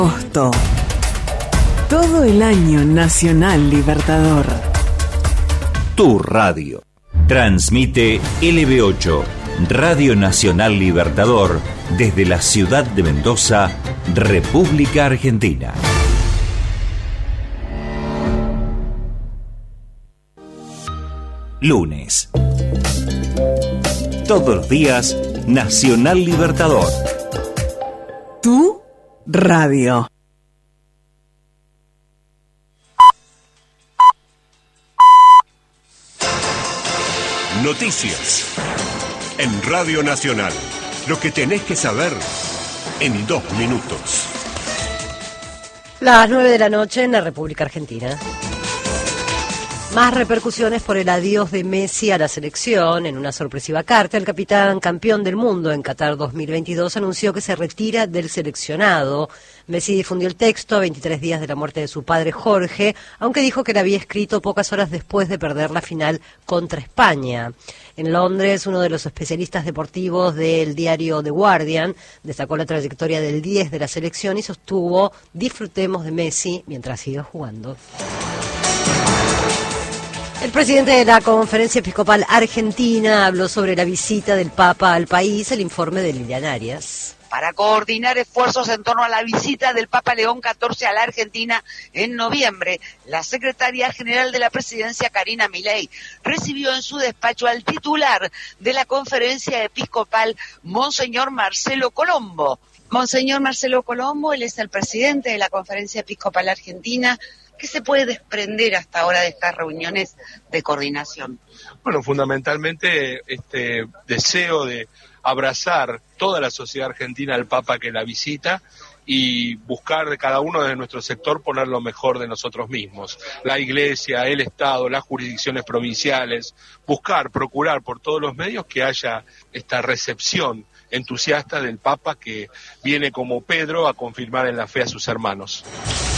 Agosto. Todo el año Nacional Libertador. Tu radio. Transmite LB8, Radio Nacional Libertador, desde la ciudad de Mendoza, República Argentina. Lunes. Todos los días, Nacional Libertador. Tu radio. Noticias. En Radio Nacional. Lo que tenés que saber en 2 minutos. Las 9 de la noche en la República Argentina. Más repercusiones por el adiós de Messi a la selección. En una sorpresiva carta, el capitán campeón del mundo en Qatar 2022 anunció que se retira del seleccionado. Messi difundió el texto a 23 días de la muerte de su padre Jorge, aunque dijo que la había escrito pocas horas después de perder la final contra España. En Londres, uno de los especialistas deportivos del diario The Guardian destacó la trayectoria del 10 de la selección y sostuvo: disfrutemos de Messi mientras siga jugando. El presidente de la Conferencia Episcopal Argentina habló sobre la visita del Papa al país. El informe de Liliana Arias. Para coordinar esfuerzos en torno a la visita del Papa León XIV a la Argentina en noviembre, la secretaria general de la presidencia, Karina Milei, recibió en su despacho al titular de la Conferencia Episcopal, Monseñor Marcelo Colombo. Monseñor Marcelo Colombo, él es el presidente de la Conferencia Episcopal Argentina. ¿Qué se puede desprender hasta ahora de estas reuniones de coordinación? Bueno, fundamentalmente este deseo de abrazar toda la sociedad argentina al Papa que la visita y buscar de cada uno de nuestro sector poner lo mejor de nosotros mismos. La Iglesia, el Estado, las jurisdicciones provinciales, procurar por todos los medios que haya esta recepción entusiasta del Papa que viene como Pedro a confirmar en la fe a sus hermanos.